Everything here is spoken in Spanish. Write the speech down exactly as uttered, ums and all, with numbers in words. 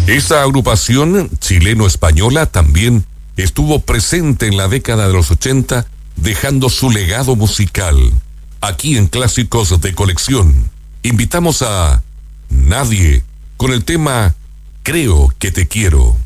Esta agrupación chileno-española también estuvo presente en la década de los ochenta, dejando su legado musical. Aquí en Clásicos de Colección, invitamos a Nadie con el tema Creo que te quiero.